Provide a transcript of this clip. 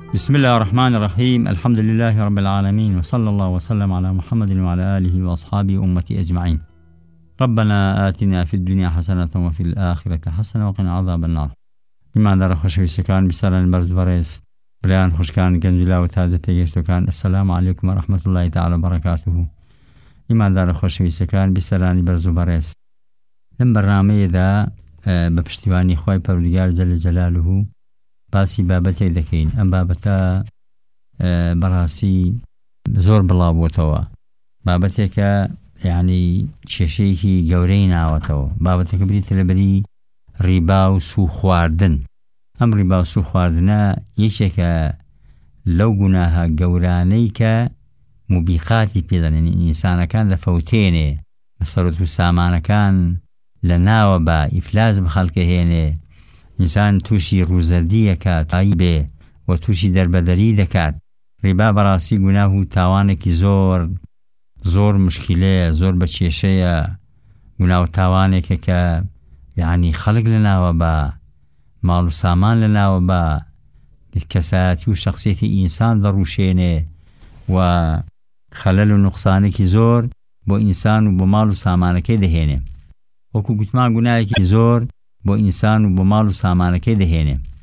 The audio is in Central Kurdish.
بسم الله الرحمن الرحيم. الحمد لله رب العالمين، وصلى الله وسلم على محمد وعلى آله وأصحابه أمتي أجمعين. ربنا آتنا في الدنيا حسنة وفي الآخرة حسنة وقنا عذاب النار. إيمان دار خوشویستەکان بیسەرانی بەرز بەڕێز برایان خوشکان گەنجلا و تازە پێگەشتەکان، السلام عليكم ورحمة الله تعالى وبركاته. إيمان دار خوشویستەکان بیسەرانی بەرز بەڕێز، لەم بەرنامەیەدا بە پشتیوانی خوای پەروەردگار جەل جەلالوه باسی بابەتێک دەکەین. ئەم بابەتە بەڕاستی زۆر بڵاوبووتەوە، بابەتێکە یعنی کێشەیەکی گەورەی ناوەتەوە. بابەتەکە بریتە لەبەری ڕیبا و سوو خواردن. ئەم ڕیبا و سوو خواردنە یەکێکە لەو گوناهە گەورانەی کە موبیقاتی پێدەنێن، ئینسانەکان دەفەوتێنێ، مەسەرەت و سامانەکان لە ناوە بە ئیفلاس بە خەڵکە هێنێ، ئینسان تووشی ڕووزەردی دەکات بێ و تووشی دەربەدەری دەکات. ڕیبا بەڕاستی گوناه و تاوانێکی زۆر مشکلەیە، زۆر بە کێشەیە، گوناه و تاوانێکە کە یعنی خەڵک لە ناوە بە ماڵ و سامان لە ناوە بە کەسایەتی و شخصیەتی ئینسان دەڕووشێنێ و خەلەل و نوقسانێکی زۆر بۆ ئینسان و بۆ ماڵ و سامانەکەی دەهێنێ. وەکو گوتمان گوناهێکی زۆر بۆ ئینسان و بۆ ماڵ و سامانەکەی دەهێنێ.